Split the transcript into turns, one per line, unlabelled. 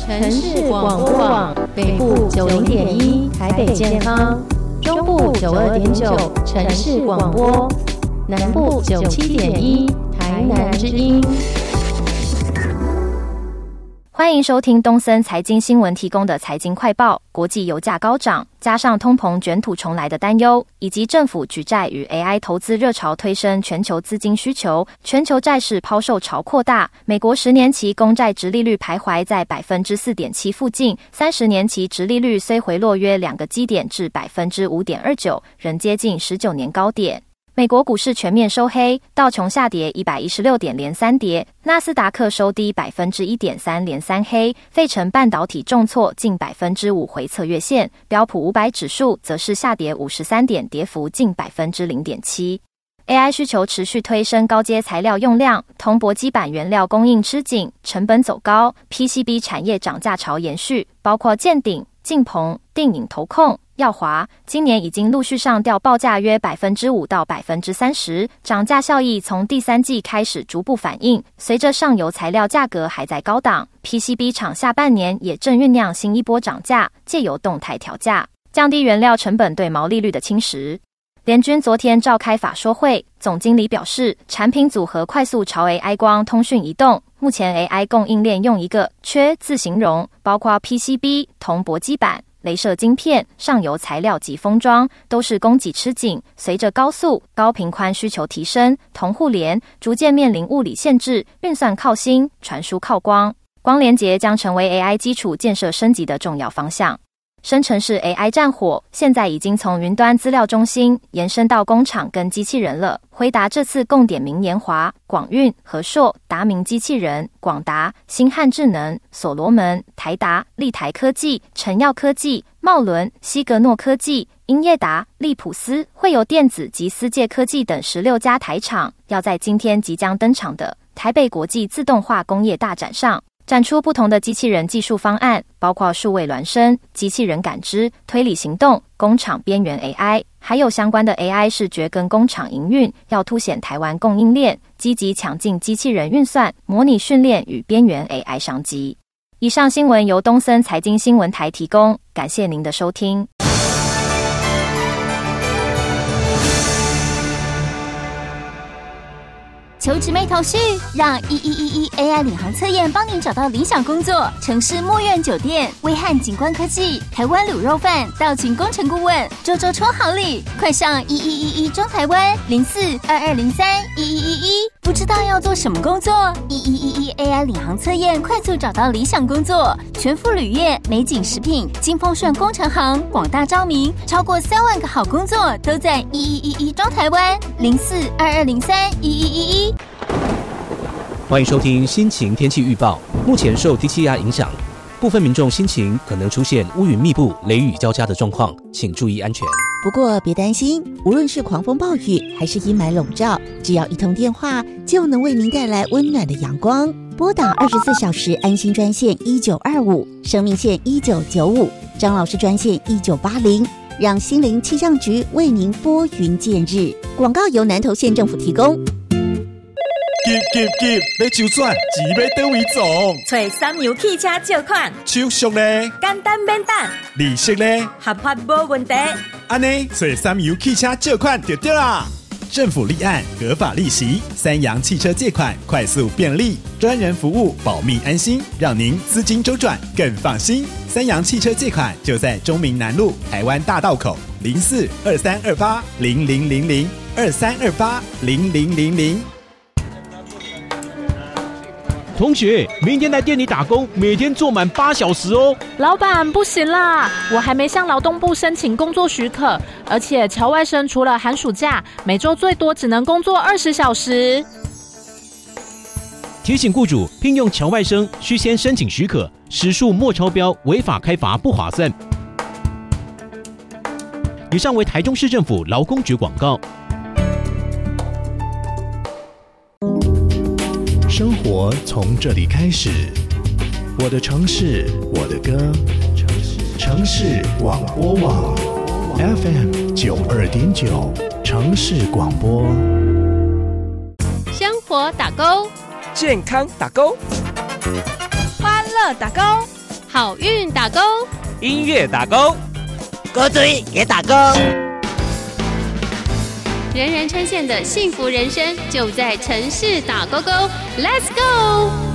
城市广播网北部90.1台北健康，中部92.9城市广播，南部97.1台南之音。
欢迎收听东森财经新闻提供的财经快报。国际油价高涨，加上通膨卷土重来的担忧，以及政府举债与 AI 投资热潮推升全球资金需求，全球债市抛售潮扩大。美国10年期公债殖利率徘徊在 4.7% 附近，30年期殖利率虽回落约2个基点至 5.29%， 仍接近19年高点。美国股市全面收黑，道琼下跌116点连3跌，纳斯达克收低 1.3% 连3黑，费城半导体重挫近 5% 回测月线，标普500指数则是下跌53点，跌幅近 0.7%。AI 需求持续推升高阶材料用量，铜箔基板原料供应吃紧，成本走高， PCB 产业涨价潮延续，包括健鼎、晋鹏、定影投控、耀华今年已经陆续上调报价约 5% 到 30%， 涨价效益从第3季开始逐步反映。随着上游材料价格还在高档， PCB 厂下半年也正酝酿新一波涨价，借由动态调价，降低原料成本对毛利率的侵蚀。联军昨天召开法说会，总经理表示，产品组合快速朝 AI 光通讯移动，目前 AI 供应链用一个缺字形容，包括 PCB、铜箔基板、雷射晶片、上游材料及封装都是供给吃紧，随着高速、高频宽需求提升，铜互联逐渐面临物理限制，运算靠芯，传输靠光，光连结将成为 AI 基础建设升级的重要方向。生成式 AI 战火现在已经从云端资料中心延伸到工厂跟机器人了。回答这次共点名研华、广运、和硕、达明机器人、广达、星汉智能、所罗门、台达、立台科技、成耀科技、茂伦、西格诺科技、英业达、利普斯、汇友电子及思界科技等16家台厂，要在今天即将登场的台北国际自动化工业大展上展出不同的机器人技术方案，包括数位孪生、机器人感知、推理行动、工厂边缘 AI， 还有相关的 AI 视觉跟工厂营运，要凸显台湾供应链，积极抢进机器人运算、模拟训练与边缘 AI 商机。以上新闻由东森财经新闻台提供，感谢您的收听。
求职没头绪，让1111 AI 领航测验帮您找到理想工作。城市墨苑酒店、威汉景观科技、台湾卤肉饭、道群工程顾问，周周抽好礼，快上1111中台湾0422031111。不知道要做什么工作？1111 AI 领航测验快速找到理想工作，全副旅业、美景食品、金丰顺工程行广大招名，超过3万个好工作都在1111中台湾0422031111。
欢迎收听心情天气预报。目前受低气压影响，部分民众心情可能出现乌云密布、雷雨交加的状况，请注意安全。
不过别担心，无论是狂风暴雨还是阴霾笼罩，只要一通电话就能为您带来温暖的阳光。拨打24小时安心专线1925，生命线1995，张老师专线1980，让心灵气象局为您拨云见日。广告由南投县政府提供。
急，要周转，钱要倒位总？
找三油汽车借款，
手续呢？
简单免等，
利息呢？
合法无问题。
安尼，找三油汽车借款就对啦。政府立案，合法利息，三洋汽车借款快速便利，专人服务，保密安心，让您资金周转更放心。三洋汽车借款就在中明南路台湾大道口042328000023280000。
同学，明天来店里打工，每天做满8小时哦。
老板，不行啦，我还没向劳动部申请工作许可，而且侨外生除了寒暑假，每周最多只能工作20小时。
提醒雇主，聘用侨外生需先申请许可，时数莫超标，违法开罚不划算。以上为台中市政府劳工局广告。
生活从这里开始，我的城市，我的歌，城市广播网 FM92.9，城市广播。
生活打勾，
健康打勾，
欢乐打勾， 好运打勾，
音乐打勾，
歌嘴也打勾。
人人称羡的幸福人生就在城市打勾勾 ，Let's go！